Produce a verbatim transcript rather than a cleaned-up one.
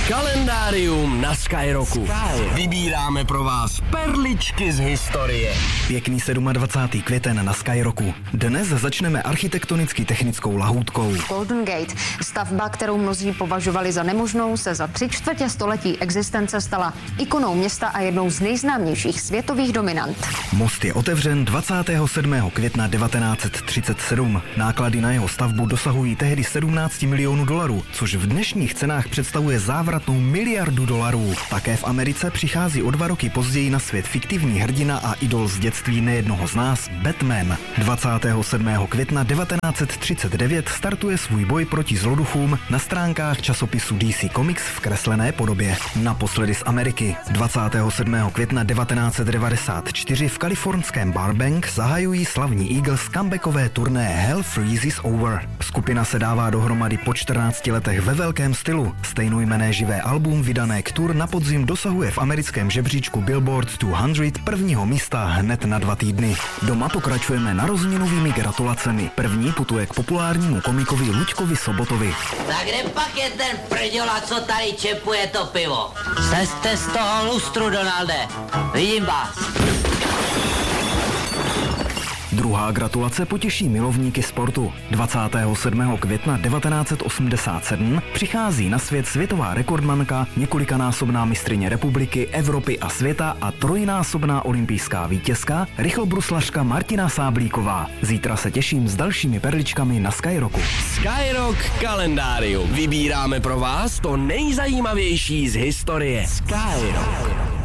Kalendárium na Skyrocku. Sky. Vybíráme pro vás perličky z historie. Pěkný dvacátého sedmého květen na Skyrocku. Dnes začneme architektonicky technickou lahůdkou. Golden Gate, stavba, kterou mnozí považovali za nemožnou, se za tři čtvrtě století existence stala ikonou města a jednou z nejznámějších světových dominant. Most je otevřen dvacátého sedmého května devatenáct set třicet sedm. Náklady na jeho stavbu dosahují tehdy sedmnáct milionů dolarů, což v dnešních cenách představuje závratnou miliardu dolarů. Také v Americe přichází o dva roky později na svět fiktivní hrdina a idol z dětství nejednoho z nás, Batman. dvacátého sedmého května devatenáct set třicet devět startuje svůj boj proti zloduchům na stránkách časopisu D C Comics v kreslené podobě. Naposledy z Ameriky. dvacátého sedmého května devatenáct set devadesát čtyři v kalifornském Burbank zahajují slavní Eagles comebackové turné Hell Freezes Over. Skupina se dává dohromady po čtrnácti letech ve velkém stylu. Stejnojmenné živé album vydané k tour na podzim dosahuje v americkém žebříčku Billboard sto prvního místa hned na dva týdny. Doma pokračujeme narozeninovými gratulacemi. První putuje k populárnímu komikovi Luďkovi Sobotovi. Tak kde pak je ten prděla, co tady čepuje to pivo? Slezte z toho lustru, Donalde. Vidím vás. Druhá gratulace potěší milovníky sportu. dvacátého sedmého května devatenáct set osmdesát sedm přichází na svět světová rekordmanka, několikanásobná mistryně republiky, Evropy a světa a trojnásobná olympijská vítězka, rychlobruslařka Martina Sáblíková. Zítra se těším s dalšími perličkami na Skyrocku. Skyrock kalendárium. Vybíráme pro vás to nejzajímavější z historie. Skyrock.